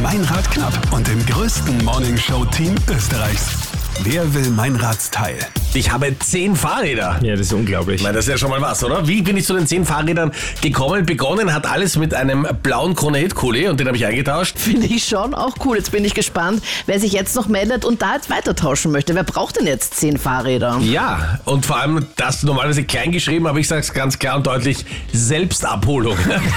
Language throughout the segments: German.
Meinrad knapp und im größten Morningshow-Team Österreichs. Wer will Meinrads Teil? Ich habe 10 Fahrräder. Ja, das ist unglaublich. Na, das ist ja schon mal was, oder? Wie bin ich zu den 10 Fahrrädern gekommen? Begonnen hat alles mit einem blauen Krone-Hit-Kuli und den habe ich eingetauscht. Finde ich schon auch cool. Jetzt bin ich gespannt, wer sich jetzt noch meldet und da jetzt weiter tauschen möchte. Wer braucht denn jetzt 10 Fahrräder? Ja, und vor allem das normalerweise klein geschrieben, aber ich sage es ganz klar und deutlich, Selbstabholung.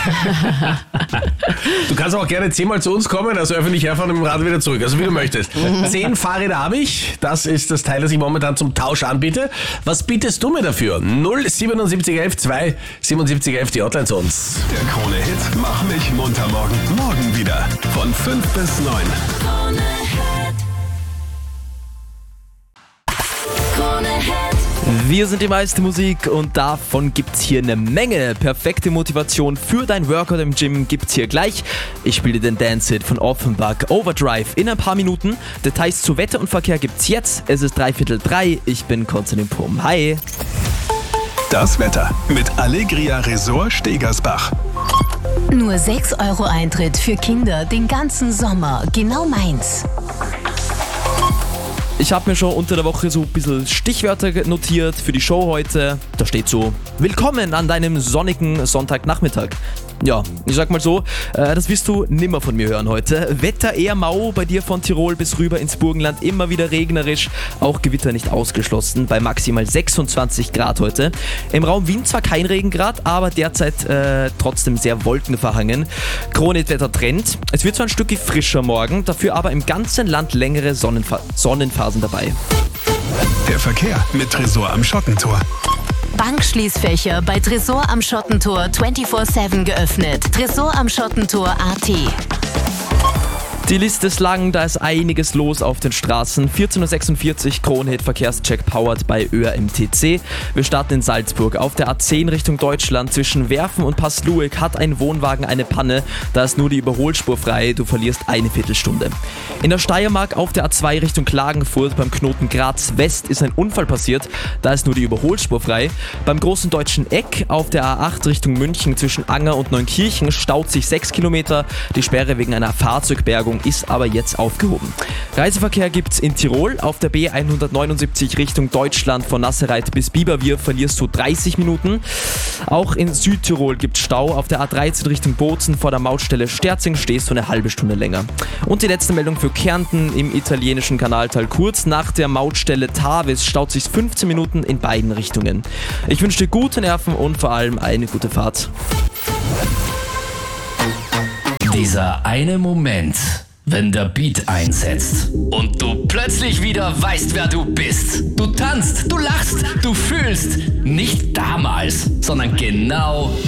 Du kannst auch gerne 10-mal zu uns kommen, also öffentlich herfahren und im Rad wieder zurück, also wie du möchtest. 10 Fahrräder habe ich, das ist das Teil, das ich momentan zum Tausch anbiete. Was bietest du mir dafür? 07711 2 7711, die Hotline zu uns. Der Krone-Hit Mach mich munter morgen wieder von 5 bis 9. Wir sind die meiste Musik und davon gibt's hier eine Menge. Perfekte Motivation für dein Workout im Gym gibt's hier gleich. Ich spiele den Dance-Hit von Offenbach, Overdrive, in ein paar Minuten. Details zu Wetter und Verkehr gibt's jetzt. Es ist 2:45. Ich bin Konstantin Pum. Hi. Das Wetter mit Allegria Resort Stegersbach. Nur 6 € Eintritt für Kinder den ganzen Sommer. Genau meins. Ich habe mir schon unter der Woche so ein bisschen Stichwörter notiert für die Show heute. Da steht so: Willkommen an deinem sonnigen Sonntagnachmittag. Ja, ich sag mal so, das wirst du nimmer von mir hören heute. Wetter eher mau, bei dir von Tirol bis rüber ins Burgenland immer wieder regnerisch. Auch Gewitter nicht ausgeschlossen, bei maximal 26 Grad heute. Im Raum Wien zwar kein Regengrad, aber derzeit trotzdem sehr wolkenverhangen. Krone-Hit-Wetter Trend. Es wird zwar ein Stückchen frischer morgen, dafür aber im ganzen Land längere Sonnenphasen dabei. Der Verkehr mit Tresor am Schottentor. Bankschließfächer bei Tresor am Schottentor 24/7 geöffnet. Tresor am Schottentor.at. Die Liste ist lang, da ist einiges los auf den Straßen. 14:46 Uhr, Krone-Hit Verkehrscheck powered bei ÖRMTC. Wir starten in Salzburg. Auf der A10 Richtung Deutschland zwischen Werfen und Passlueck hat ein Wohnwagen eine Panne. Da ist nur die Überholspur frei, du verlierst eine Viertelstunde. In der Steiermark auf der A2 Richtung Klagenfurt beim Knoten Graz West ist ein Unfall passiert. Da ist nur die Überholspur frei. Beim großen deutschen Eck auf der A8 Richtung München zwischen Anger und Neunkirchen staut sich 6 Kilometer. Die Sperre wegen einer Fahrzeugbergung ist aber jetzt aufgehoben. Reiseverkehr gibt's in Tirol. Auf der B179 Richtung Deutschland von Nassereit bis Biberwier verlierst du 30 Minuten. Auch in Südtirol gibt's Stau. Auf der A13 Richtung Bozen vor der Mautstelle Sterzing stehst du eine halbe Stunde länger. Und die letzte Meldung für Kärnten im italienischen Kanaltal. Kurz nach der Mautstelle Tavis staut sich 15 Minuten in beiden Richtungen. Ich wünsche dir gute Nerven und vor allem eine gute Fahrt. Dieser eine Moment, wenn der Beat einsetzt und du plötzlich wieder weißt, wer du bist. Du tanzt, du lachst, du fühlst. Nicht damals, sondern genau